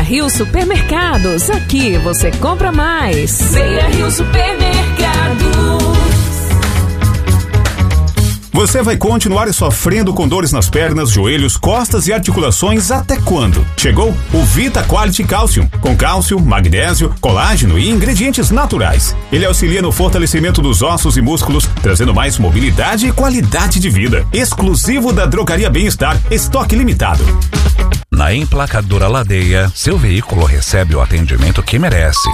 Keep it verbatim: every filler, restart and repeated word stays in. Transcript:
Rio Supermercados, aqui você compra mais. Ceia Rio Supermercados. Você vai continuar sofrendo com dores nas pernas, joelhos, costas e articulações até quando? Chegou o Vita Quality Calcium, com cálcio, magnésio, colágeno e ingredientes naturais. Ele auxilia no fortalecimento dos ossos e músculos, trazendo mais mobilidade e qualidade de vida. Exclusivo da Drogaria Bem-Estar, estoque limitado. Na Emplacadora Ladeia, seu veículo recebe o atendimento que merece.